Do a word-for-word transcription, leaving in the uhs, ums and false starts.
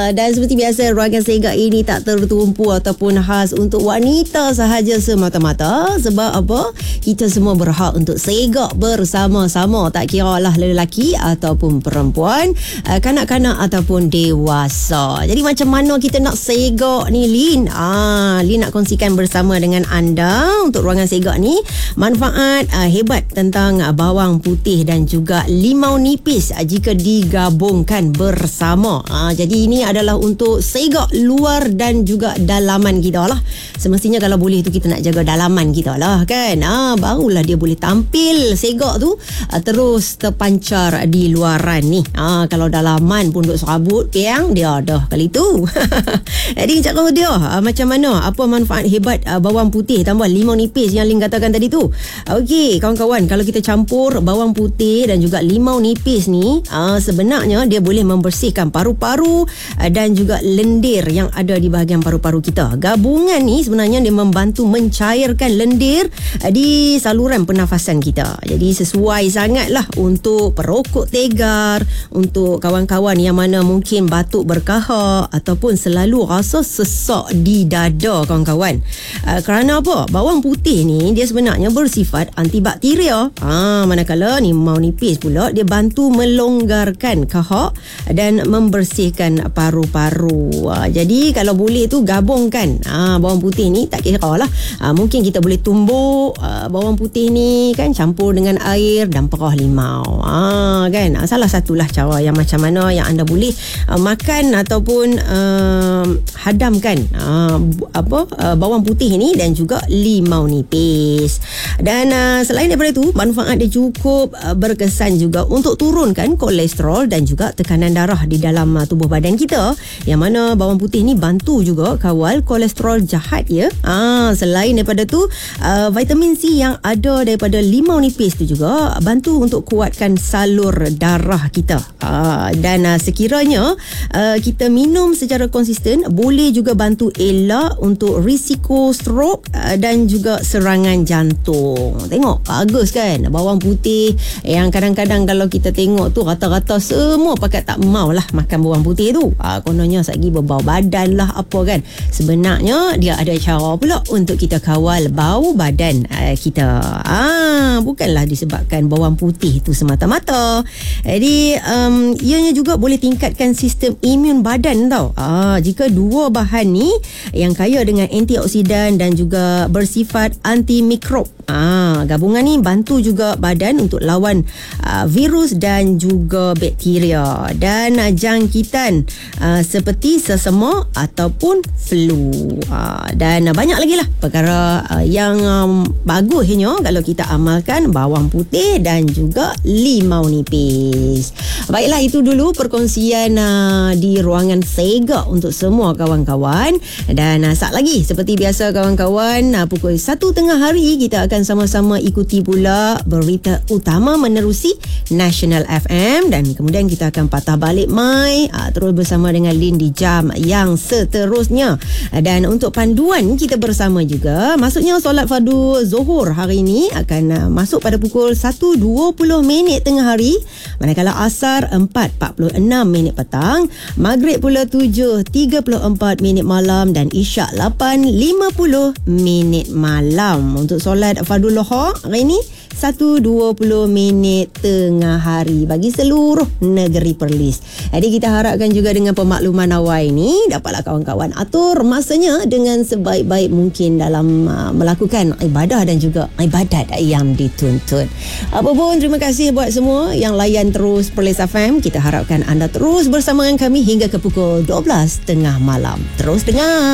uh, dan seperti biasa ruangan segak ini tak tertumpu ataupun khas untuk wanita sahaja semata-mata. Sebab apa? Kita semua berhak untuk segak bersama-sama, tak kira lah lelaki ataupun perempuan, uh, kanak-kanak ataupun dewasa. Jadi macam mana kita nak segak ni, Lin? Ah, Lin nak kongsikan bersama dengan anda untuk ruangan segak ni manfaat uh, hebat tentang uh, bawang putih dan juga limau nipis uh, jika digabungkan bersama. Uh, jadi ini adalah untuk segak luar dan juga dalaman kita lah. Semestinya kalau boleh tu kita nak jaga dalaman kita lah kan. Ah, barulah dia boleh tampil segak tu uh, terus terpancar di luaran ni. Ah, kalau dalaman pun duk serabut piang dia dah kali tu. Jadi cakap dia uh, macam mana, apa manfaat hebat uh, bawang putih tambah limau nipis yang Lin katakan tadi tu. Okey kawan-kawan, kalau kita campur bawang putih dan juga limau nipis ni, uh, sebenarnya dia boleh membersihkan paru-paru uh, dan juga lendir yang ada di bahagian paru-paru kita. Gabungan ni sebenarnya dia membantu mencairkan lendir uh, di saluran pernafasan kita. Jadi sesuai sangatlah untuk perokok tegar, untuk kawan-kawan yang mana mungkin batuk berkahak ataupun selalu rasa sesak di dada kawan-kawan. Uh, kerana apa? Bawang putih ni dia sebenarnya bersifat antibakteria. Ah, manakala limau nipis pula dia bantu melonggarkan kahak dan membersihkan paru-paru. Ah, jadi kalau boleh tu gabungkan ah, bawang putih ni, tak kira lah. Ah, mungkin kita boleh tumbuk ah, bawang putih ni kan, campur dengan air dan perah limau. Ah, kan? Ah, salah satulah cara yang macam mana yang anda boleh ah, makan ataupun ah, hadamkan ah, apa ah, bawang putih ni dan juga limau nipis. Dan uh, selain daripada tu, manfaat dia cukup uh, berkesan juga untuk turunkan kolesterol dan juga tekanan darah di dalam uh, tubuh badan kita, yang mana bawang putih ni bantu juga kawal kolesterol jahat ya. Ah, selain daripada tu, uh, vitamin C yang ada daripada limau nipis tu juga bantu untuk kuatkan salur darah kita. Ah, dan uh, sekiranya uh, kita minum secara konsisten, boleh juga bantu elak untuk risiko stroke uh, dan juga serangan jantung. Tengok, bagus kan bawang putih yang kadang-kadang kalau kita tengok tu rata-rata semua pakat tak mau lah makan bawang putih tu. Ha, kononnya sagi berbau badan lah apa kan. Sebenarnya dia ada cara pula untuk kita kawal bau badan uh, kita. Ah, bukanlah disebabkan bawang putih tu semata-mata. Jadi um, ianya juga boleh tingkatkan sistem imun badan tau. Ah, jika dua bahan ni yang kaya dengan antioksidan dan juga bersifat antimikrob. Ah, gabungan ni bantu juga badan untuk lawan uh, virus dan juga bakteria dan uh, jangkitan uh, seperti sesama ataupun flu. Uh, dan uh, banyak lagi lah perkara uh, yang um, bagusnya kalau kita amalkan bawang putih dan juga limau nipis. Baiklah, itu dulu perkongsian uh, di ruangan segak untuk semua kawan-kawan. Dan uh, saat lagi seperti biasa kawan-kawan, uh, pukul satu tengah hari kita akan sama-sama ikuti pula berita utama menerusi National F M, dan kemudian kita akan patah balik mai uh, terus bersama dengan Lin di jam yang seterusnya. Uh, dan untuk panduan kita bersama juga, maksudnya solat fardu Zuhur hari ini akan uh, masuk pada pukul satu dua puluh minit tengah hari, manakala asar empat empat puluh enam minit petang, maghrib pula tujuh tiga puluh empat minit malam, dan isyak lapan lima puluh minit malam. Untuk solat Fardul Lohar hari ini satu dua puluh minit tengah hari bagi seluruh negeri Perlis. Jadi kita harapkan juga dengan pemakluman awal ini dapatlah kawan-kawan atur masanya dengan sebaik-baik mungkin dalam uh, melakukan ibadah dan juga ibadat yang dituntut. Apa pun, terima kasih buat semua yang layan terus Perlis F M. Kita harapkan anda terus bersama dengan kami hingga ke pukul dua belas tengah malam. Terus dengar.